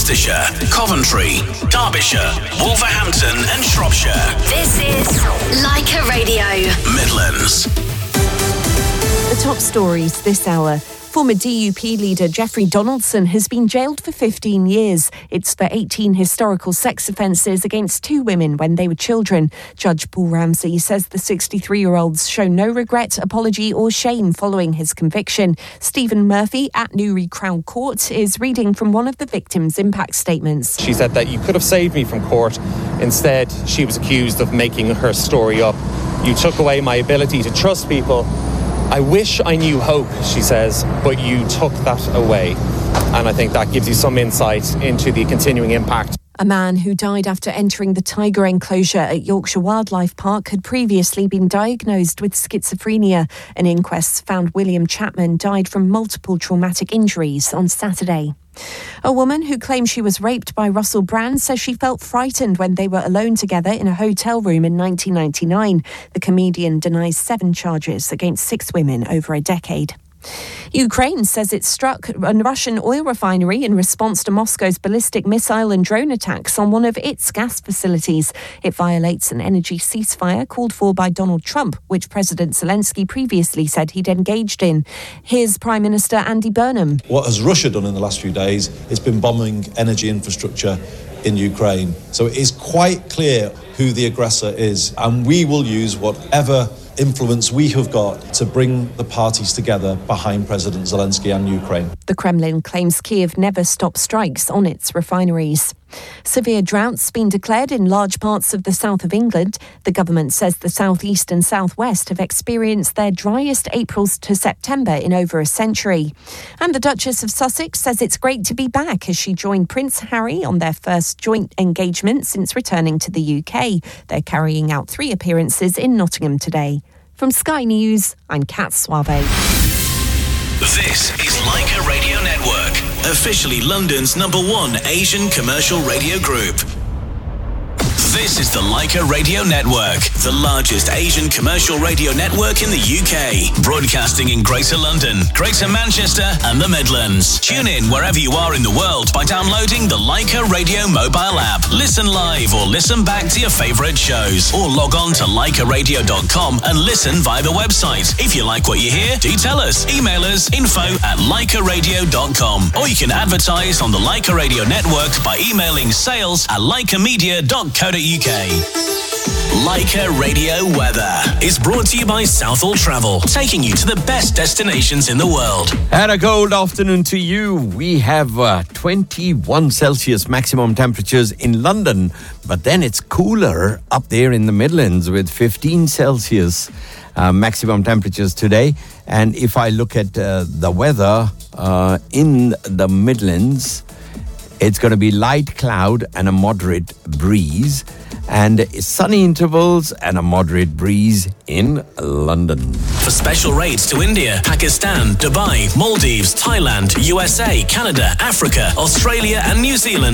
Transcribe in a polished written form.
Worcestershire, Coventry, Derbyshire, Wolverhampton and Shropshire. This is Leica Radio. Midlands. The top stories this hour. Former DUP leader Jeffrey Donaldson has been jailed for 15 years. It's for 18 historical sex offences against 2 women when they were children. Judge Paul Ramsey says the 63-year-old's show no regret, apology or shame following his conviction. Stephen Murphy at Newry Crown Court is reading from one of the victims' impact statements. She said that you could have saved me from court. Instead, she was accused of making her story up. You took away my ability to trust people. I wish I knew hope, she says, but you took that away. And I think that gives you some insight into the continuing impact. A man who died after entering the tiger enclosure at Yorkshire Wildlife Park had previously been diagnosed with schizophrenia. An inquest found William Chapman died from multiple traumatic injuries on Saturday. A woman who claims she was raped by Russell Brand says she felt frightened when they were alone together in a hotel room in 1999. The comedian denies 7 charges against 6 women over a decade. Ukraine says it struck a Russian oil refinery in response to Moscow's ballistic missile and drone attacks on one of its gas facilities. It violates an energy ceasefire called for by Donald Trump, which President Zelensky previously said he'd engaged in. Here's Prime Minister Andy Burnham. What has Russia done in the last few days? It's been bombing energy infrastructure in Ukraine. So it is quite clear who the aggressor is, and we will use whatever influence we have got to bring the parties together behind President Zelensky and Ukraine. The Kremlin claims Kyiv never stopped strikes on its refineries. Severe drought's been declared in large parts of the south of England. The government says the southeast and southwest have experienced their driest Aprils to September in over a century. And the Duchess of Sussex says it's great to be back as she joined Prince Harry on their first joint engagement since returning to the UK. They're carrying out 3 appearances in Nottingham today. From Sky News, I'm Kat Suave. This is Leica Radio Network, officially London's #1 Asian commercial radio group. This is the Leica Radio Network, the largest Asian commercial radio network in the UK, broadcasting in Greater London, Greater Manchester and the Midlands. Tune in wherever you are in the world by downloading the Leica Radio mobile app. Listen live or listen back to your favourite shows, or log on to leicaradio.com and listen via the website. If you like what you hear, do tell us. Email us info@leicaradio.com, or you can advertise on the Leica Radio Network by emailing sales@leicamedia.co.uk. Leica Radio Weather is brought to you by Southall Travel, taking you to the best destinations in the world. And a cold afternoon to you. We have 21 Celsius maximum temperatures in London, but then it's cooler up there in the Midlands with 15 Celsius maximum temperatures today. And if I look at the weather in the Midlands, it's going to be light cloud and a moderate breeze, and sunny intervals and a moderate breeze in London. For special rates to India, Pakistan, Dubai, Maldives, Thailand, USA, Canada, Africa, Australia and New Zealand,